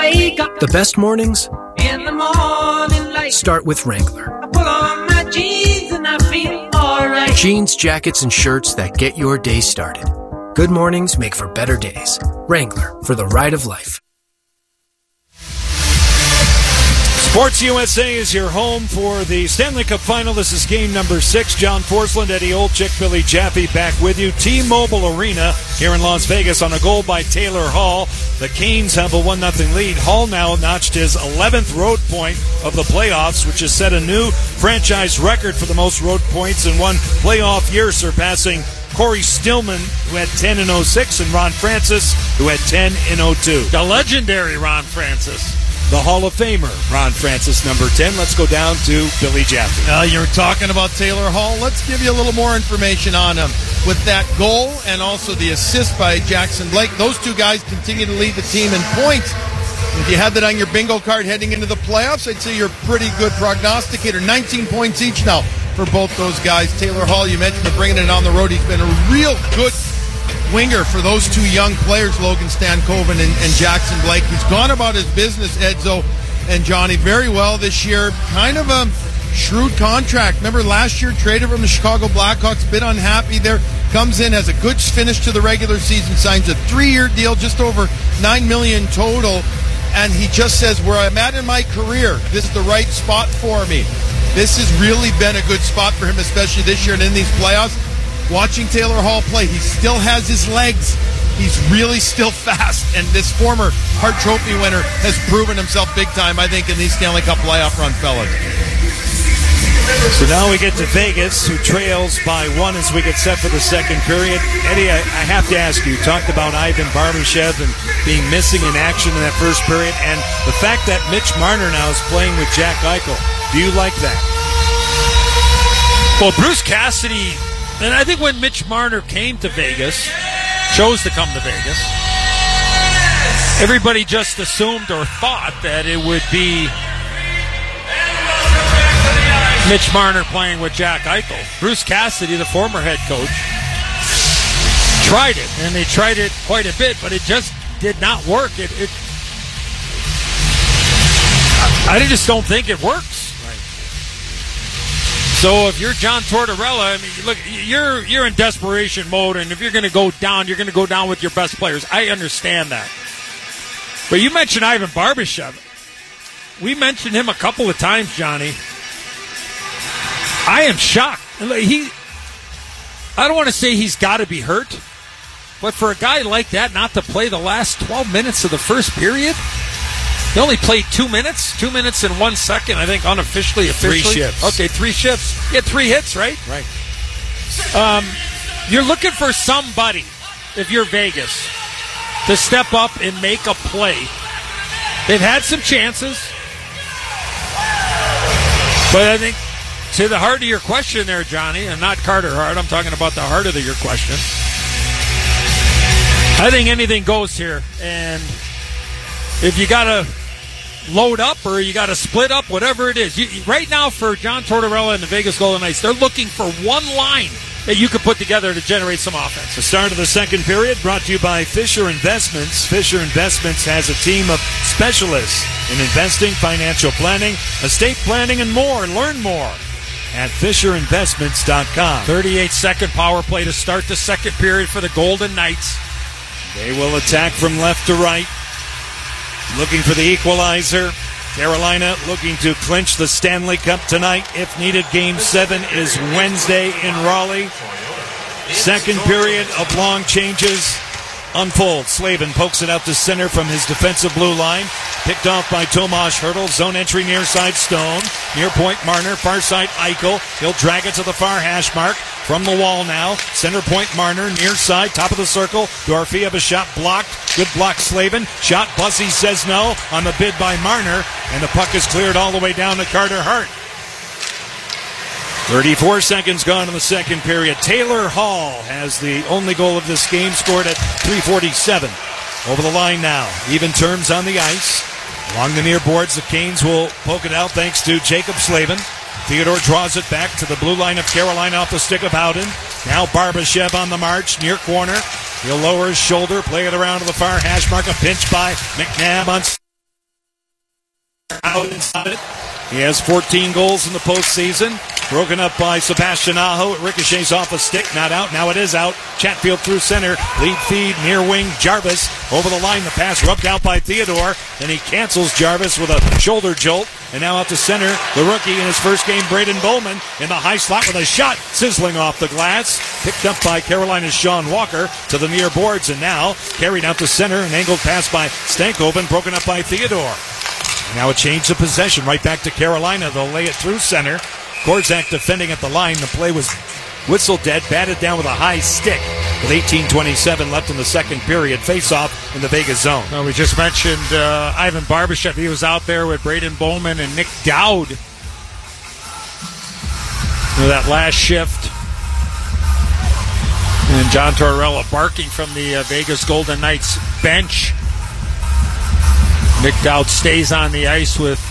wake up. The best mornings In the morning light, start with Wrangler. I put on my jeans and I feel alright. Jeans, jackets, and shirts that get your day started. Good mornings make for better days. Wrangler, for the ride of life. Sports USA is your home for the Stanley Cup Final. This is game number 6. John Forsland, Eddie Olczyk, Billy Jaffe back with you. T-Mobile Arena here in Las Vegas on a goal by Taylor Hall. The Canes have a 1-0 lead. Hall now notched his 11th road point of the playoffs, which has set a new franchise record for the most road points in one playoff year, surpassing Corey Stillman, who had 10 in 06, and Ron Francis, who had 10 in 02. The legendary Ron Francis. The Hall of Famer, Ron Francis, number 10. Let's go down to Billy Jaffe. You're talking about Taylor Hall. Let's give you a little more information on him. With that goal and also the assist by Jackson Blake, those two guys continue to lead the team in points. If you had that on your bingo card heading into the playoffs, I'd say you're a pretty good prognosticator. 19 points each now for both those guys. Taylor Hall, you mentioned him bringing it on the road. He's been a real good winger for those two young players, Logan Stankoven and Jackson Blake. He's gone about his business, Edzo and Johnny, very well this year. Kind of a shrewd contract. Remember last year, traded from the Chicago Blackhawks, bit unhappy there. Comes in, has a good finish to the regular season, signs a 3-year deal, just over $9 million total. And he just says, where I'm at in my career, this is the right spot for me. This has really been a good spot for him, especially this year and in these playoffs. Watching Taylor Hall play, he still has his legs. He's really still fast. And this former Hart Trophy winner has proven himself big time, I think, in these Stanley Cup playoff run, fellas. So now we get to Vegas, who trails by 1 as we get set for the second period. Eddie, I have to ask you talked about Ivan Barbashev and being missing in action in that first period, and the fact that Mitch Marner now is playing with Jack Eichel. Do you like that? Well, Bruce Cassidy, and I think when Mitch Marner came to Vegas, chose to come to Vegas, everybody just assumed or thought that it would be Mitch Marner playing with Jack Eichel. Bruce Cassidy, the former head coach, tried it, and they tried it quite a bit, but it just did not work. I just don't think it works. So if you're John Tortorella, I mean, look, you're in desperation mode, and if you're going to go down, you're going to go down with your best players. I understand that. But you mentioned Ivan Barbashev. We mentioned him a couple of times, Johnny. I am shocked. I don't want to say he's got to be hurt, but for a guy like that not to play the last 12 minutes of the first period, he only played 2 minutes. 2 minutes and 1 second, I think, unofficially, officially. 3 shifts. Okay, 3 shifts. He had 3 hits, right? Right. You're looking for somebody, if you're Vegas, to step up and make a play. They've had some chances. But I think to the heart of your question there, Johnny, and not Carter Hart, I'm talking about the heart of your question. I think anything goes here. And if you got to load up or you got to split up, whatever it is. Right now for John Tortorella and the Vegas Golden Knights, they're looking for one line that you could put together to generate some offense. The start of the second period brought to you by Fisher Investments. Fisher Investments has a team of specialists in investing, financial planning, estate planning, and more. Learn more at FisherInvestments.com. 38-second power play to start the second period for the Golden Knights. They will attack from left to right, looking for the equalizer. Carolina looking to clinch the Stanley Cup tonight if needed. Game 7 is Wednesday in Raleigh. Second period of long changes unfolds. Slavin pokes it out to center from his defensive blue line. Picked off by Tomas Hertl. Zone entry near side Stone. Near point Marner. Far side Eichel. He'll drag it to the far hash mark. From the wall now. Center point Marner. Near side. Top of the circle. Dorofeyev a shot blocked. Good block Slavin. Shot Bussey says no on the bid by Marner. And the puck is cleared all the way down to Carter Hart. 34 seconds gone in the second period. Taylor Hall has the only goal of this game, scored at 3:47. Over the line now. Even terms on the ice. Along the near boards, the Canes will poke it out thanks to Jacob Slavin. Theodore draws it back to the blue line of Carolina off the stick of Howden. Now Barbashev on the march, near corner. He'll lower his shoulder, play it around to the far hash mark. A pinch by McNabb on out inside it. He has 14 goals in the postseason. Broken up by Sebastian Aho. It ricochets off a stick. Not out. Now it is out. Chatfield through center. Lead feed. Near wing. Jarvis over the line. The pass rubbed out by Theodore. Then he cancels Jarvis with a shoulder jolt. And now out to center. The rookie in his first game, Braden Bowman, in the high slot with a shot sizzling off the glass. Picked up by Carolina's Sean Walker to the near boards. And now carried out to center. An angled pass by Stankoven. Broken up by Theodore. Now a change of possession right back to Carolina. They'll lay it through center. Korczak defending at the line. The play was whistled dead, batted down with a high stick. With 18:27 left in the second period. Face-off in the Vegas zone. Well, we just mentioned Ivan Barbashev. He was out there with Braden Bowman and Nick Dowd. That last shift. And John Tortorella barking from the Vegas Golden Knights bench. Nick Dowd stays on the ice with